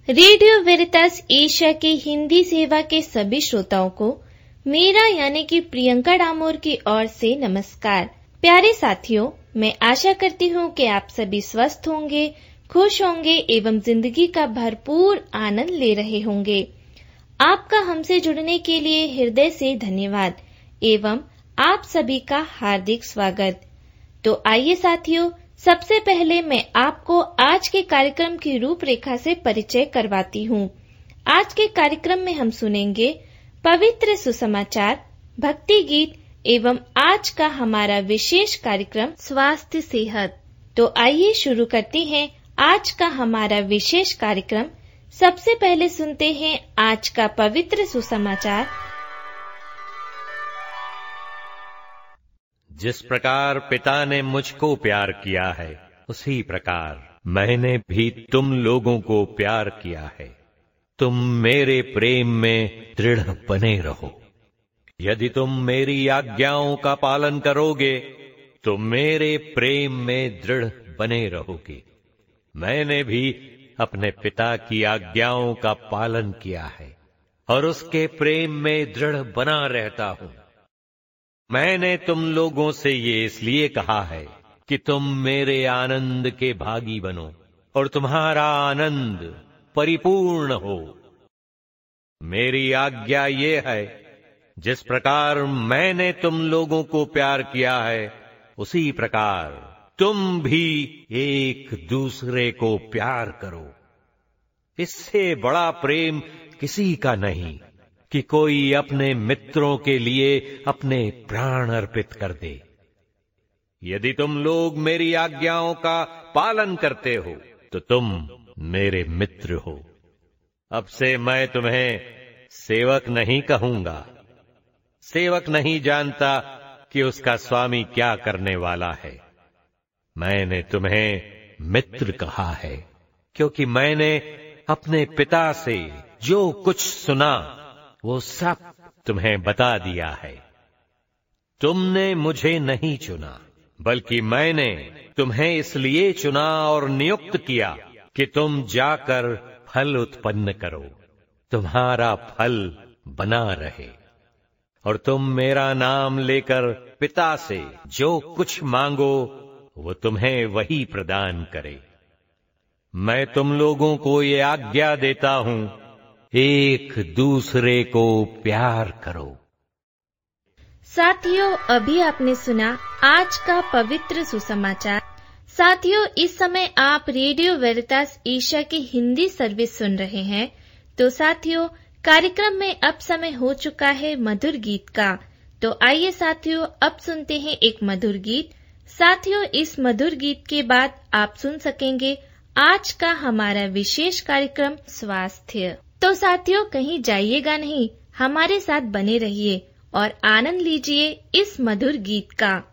Radio वेरितास Asia के हिंदी सेवा के सभी श्रोताओं को मेरा यानी कि प्रियंका डामोर की ओर से नमस्कार। प्यारे साथियों, मैं आशा करती हूँ कि आप सभी स्वस्थ होंगे, खुश होंगे एवं जिंदगी का भरपूर आनंद ले रहे होंगे। आपका हमसे जुड़ने के लिए हृदय से धन्यवाद एवं आप सभी का हार्दिक स्वागत। तो आइए साथियों, सबसे पहले मैं आपको आज के कार्यक्रम की रूपरेखा से परिचय करवाती हूँ। आज के कार्यक्रम में हम सुनेंगे पवित्र सुसमाचार, भक्ति गीत एवं आज का हमारा विशेष कार्यक्रम स्वास्थ्य सेहत। तो आइए शुरू करते हैं आज का हमारा विशेष कार्यक्रम। सबसे पहले सुनते हैं आज का पवित्र सुसमाचार। जिस प्रकार पिता ने मुझको प्यार किया है, उसी प्रकार मैंने भी तुम लोगों को प्यार किया है। तुम मेरे प्रेम में दृढ़ बने रहो। यदि तुम मेरी आज्ञाओं का पालन करोगे तो मेरे प्रेम में दृढ़ बने रहोगे। मैंने भी अपने पिता की आज्ञाओं का पालन किया है और उसके प्रेम में दृढ़ बना रहता हूं। मैंने तुम लोगों से ये इसलिए कहा है कि तुम मेरे आनंद के भागी बनो और तुम्हारा आनंद परिपूर्ण हो। मेरी आज्ञा ये है, जिस प्रकार मैंने तुम लोगों को प्यार किया है, उसी प्रकार तुम भी एक दूसरे को प्यार करो। इससे बड़ा प्रेम किसी का नहीं कि कोई अपने मित्रों के लिए अपने प्राण अर्पित कर दे। यदि तुम लोग मेरी आज्ञाओं का पालन करते हो तो तुम मेरे मित्र हो। अब से मैं तुम्हें सेवक नहीं कहूंगा। सेवक नहीं जानता कि उसका स्वामी क्या करने वाला है। मैंने तुम्हें मित्र कहा है, क्योंकि मैंने अपने पिता से जो कुछ सुना वो सब तुम्हें बता दिया है। तुमने मुझे नहीं चुना, बल्कि मैंने तुम्हें इसलिए चुना और नियुक्त किया कि तुम जाकर फल उत्पन्न करो, तुम्हारा फल बना रहे और तुम मेरा नाम लेकर पिता से जो कुछ मांगो वो तुम्हें वही प्रदान करे। मैं तुम लोगों को ये आज्ञा देता हूं, एक दूसरे को प्यार करो। साथियों, अभी आपने सुना आज का पवित्र सुसमाचार। साथियों, इस समय आप रेडियो वेरितास एशिया की हिंदी सर्विस सुन रहे हैं। तो साथियों, कार्यक्रम में अब समय हो चुका है मधुर गीत का। तो आइए साथियों, अब सुनते हैं एक मधुर गीत। साथियों, इस मधुर गीत के बाद आप सुन सकेंगे आज का हमारा विशेष कार्यक्रम स्वास्थ्य। तो साथियों, कहीं जाइएगा नहीं, हमारे साथ बने रहिए और आनंद लीजिए इस मधुर गीत का।